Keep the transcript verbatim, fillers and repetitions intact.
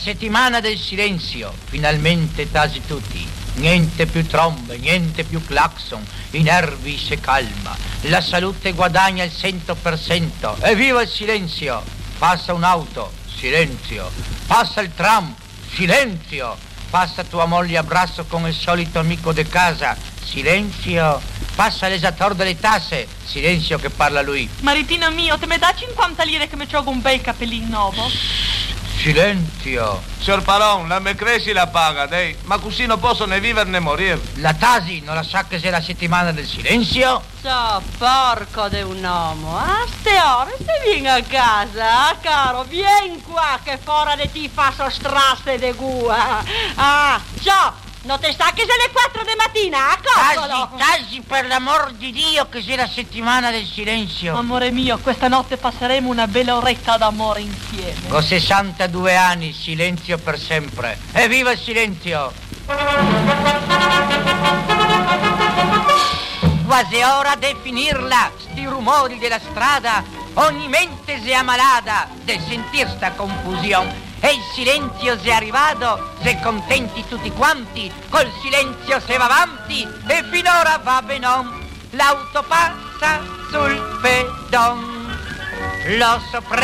settimana del silenzio, finalmente tasi tutti. Niente più trombe, niente più clacson, i nervi si calma, la salute guadagna il cento per cento. Evviva il silenzio! Passa un'auto, silenzio. Passa il tram, silenzio. Passa tua moglie a braccio con il solito amico di casa, silenzio. Passa l'esattore delle tasse, silenzio che parla lui. Maritino mio, te me dà cinquanta lire che mi gioco un bel capellin nuovo? Silenzio. Signor Paron, la me cresi la paga, dei. Ma così non posso né vivere né morire. La Tasi non la sa che c'è la settimana del silenzio? So, porco di un uomo. A ste ore se vieni a casa, caro, vieni qua che fora di ti fa so straste de gua. Ah, ciao. Non te sta che se le quattro di mattina, a coccolo! Tasi, Tasi, per l'amor di Dio che c'è la settimana del silenzio. Amore mio, questa notte passeremo una bella oretta d'amore insieme. Ho sessantadue anni, silenzio per sempre. Evviva il silenzio! Quasi ora di finirla, sti rumori della strada, ogni mente si ammalada de sentir sta confusione. E il silenzio se è arrivato, se contenti tutti quanti, col silenzio se va avanti e finora va benon. L'auto passa sul pedon, lo sopra